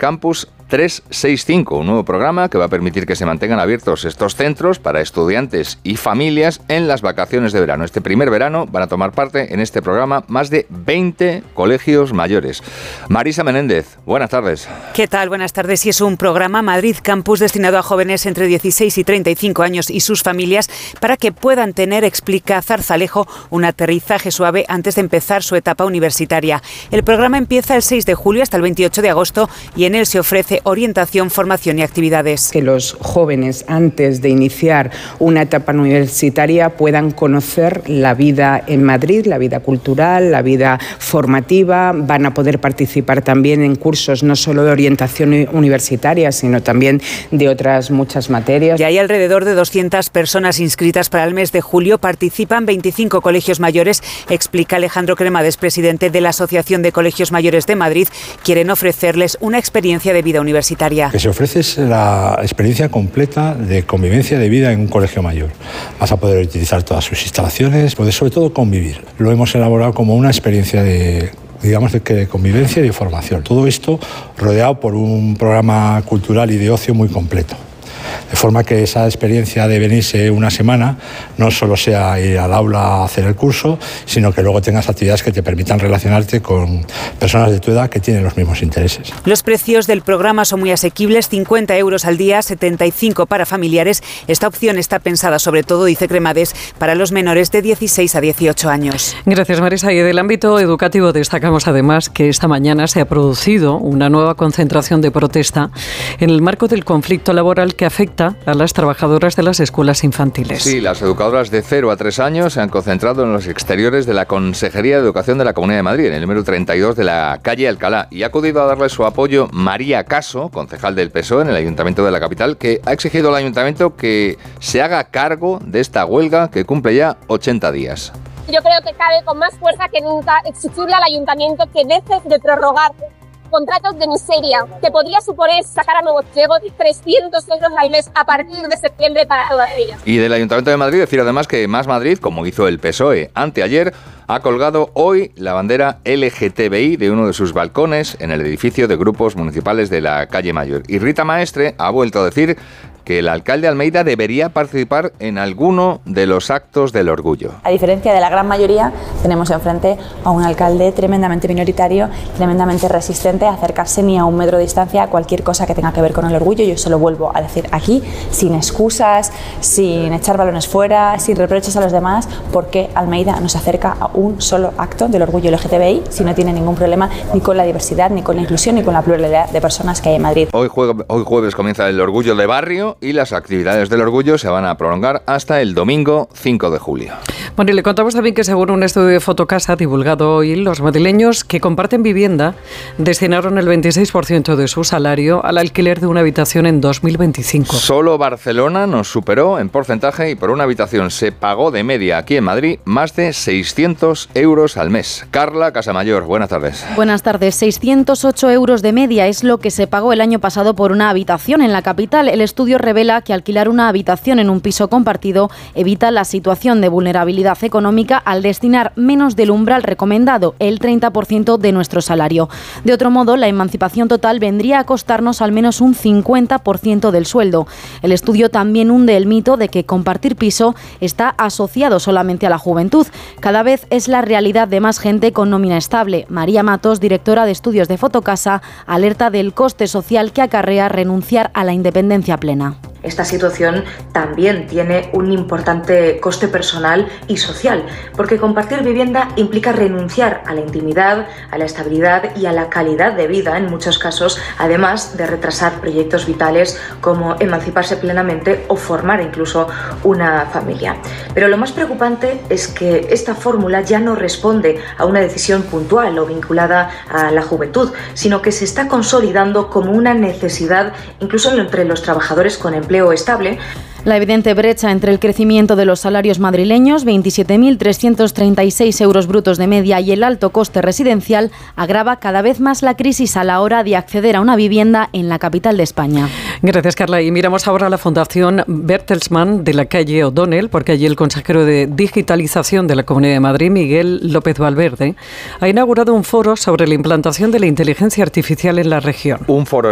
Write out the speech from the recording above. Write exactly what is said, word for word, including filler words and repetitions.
Campus trescientos sesenta y cinco, un nuevo programa que va a permitir que se mantengan abiertos estos centros para estudiantes y familias en las vacaciones de verano. Este primer verano van a tomar parte en este programa más de veinte colegios mayores. Marisa Menéndez, buenas tardes. ¿Qué tal? Buenas tardes. Y es un programa Madrid Campus destinado a jóvenes entre dieciséis y treinta y cinco años y sus familias para que puedan tener, explica Zarzalejo, un aterrizaje suave antes de empezar su etapa universitaria. El programa empieza el seis de julio hasta el veintiocho de agosto y en él se ofrece orientación, formación y actividades. Que los jóvenes, antes de iniciar una etapa universitaria, puedan conocer la vida en Madrid, la vida cultural, la vida formativa. Van a poder participar también en cursos no solo de orientación universitaria, sino también de otras muchas materias. Y hay alrededor de doscientas personas inscritas para el mes de julio. Participan veinticinco colegios mayores, explica Alejandro Cremades, presidente de la Asociación de Colegios Mayores de Madrid. Quieren ofrecerles una experiencia de vida universitaria. Que se ofrece es la experiencia completa de convivencia de vida en un colegio mayor. Vas a poder utilizar todas sus instalaciones, poder sobre todo convivir. Lo hemos elaborado como una experiencia de, digamos, de, de convivencia y de formación. Todo esto rodeado por un programa cultural y de ocio muy completo. De forma que esa experiencia de venirse una semana no solo sea ir al aula a hacer el curso, sino que luego tengas actividades que te permitan relacionarte con personas de tu edad que tienen los mismos intereses. Los precios del programa son muy asequibles, cincuenta euros al día, setenta y cinco para familiares. Esta opción está pensada sobre todo, dice Cremades, para los menores de dieciséis a dieciocho años. Gracias, Marisa. Y del ámbito educativo destacamos además que esta mañana se ha producido una nueva concentración de protesta en el marco del conflicto laboral que afecta a las trabajadoras de las escuelas infantiles. Sí, las educadoras de cero a tres años se han concentrado en los exteriores de la Consejería de Educación de la Comunidad de Madrid, en el número treinta y dos de la calle Alcalá, y ha acudido a darle su apoyo María Caso, concejal del P S O E en el Ayuntamiento de la capital, que ha exigido al Ayuntamiento que se haga cargo de esta huelga que cumple ya ochenta días. Yo creo que cabe con más fuerza que nunca exigirle al Ayuntamiento que deje de prorrogar contratos de miseria, que podría suponer sacar a nuevos ciegos trescientos euros al mes a partir de septiembre para todas ellas. Y del Ayuntamiento de Madrid decir además que Más Madrid, como hizo el P S O E anteayer, ha colgado hoy la bandera L G T B I de uno de sus balcones en el edificio de grupos municipales de la calle Mayor. Y Rita Maestre ha vuelto a decir que el alcalde Almeida debería participar en alguno de los actos del orgullo. A diferencia de la gran mayoría, tenemos enfrente a un alcalde tremendamente minoritario, tremendamente resistente a acercarse ni a un metro de distancia a cualquier cosa que tenga que ver con el orgullo. Yo se lo vuelvo a decir aquí, sin excusas, sin echar balones fuera, sin reproches a los demás, porque Almeida no se acerca a un solo acto del orgullo L G T B I si no tiene ningún problema ni con la diversidad, ni con la inclusión, ni con la pluralidad de personas que hay en Madrid. Hoy, jue- hoy jueves comienza el orgullo de barrio y las actividades del orgullo se van a prolongar hasta el domingo cinco de julio. Bueno, y le contamos también que según un estudio de Fotocasa divulgado hoy, los madrileños que comparten vivienda destinaron el veintiséis por ciento de su salario al alquiler de una habitación en dos mil veinticinco. Solo Barcelona nos superó en porcentaje y por una habitación se pagó de media aquí en Madrid más de seiscientos euros al mes. Carla Casamayor, buenas tardes. Buenas tardes. seiscientos ocho euros de media es lo que se pagó el año pasado por una habitación en la capital. El estudio revela que alquilar una habitación en un piso compartido evita la situación de vulnerabilidad económica al destinar menos del umbral recomendado, el treinta por ciento de nuestro salario. De otro modo, la emancipación total vendría a costarnos al menos un cincuenta por ciento del sueldo. El estudio también hunde el mito de que compartir piso está asociado solamente a la juventud. Cada vez es la realidad de más gente con nómina estable. María Matos, directora de estudios de Fotocasa, alerta del coste social que acarrea renunciar a la independencia plena. Esta situación también tiene un importante coste personal y social, porque compartir vivienda implica renunciar a la intimidad, a la estabilidad y a la calidad de vida en muchos casos, además de retrasar proyectos vitales como emanciparse plenamente o formar incluso una familia. Pero lo más preocupante es que esta fórmula ya no responde a una decisión puntual o vinculada a la juventud, sino que se está consolidando como una necesidad incluso entre los trabajadores con empleo estable. La evidente brecha entre el crecimiento de los salarios madrileños, veintisiete mil trescientos treinta y seis euros brutos de media, y el alto coste residencial agrava cada vez más la crisis a la hora de acceder a una vivienda en la capital de España. Gracias, Carla. Y miramos ahora a la Fundación Bertelsmann de la calle O'Donnell, porque allí el consejero de Digitalización de la Comunidad de Madrid, Miguel López Valverde, ha inaugurado un foro sobre la implantación de la inteligencia artificial en la región. Un foro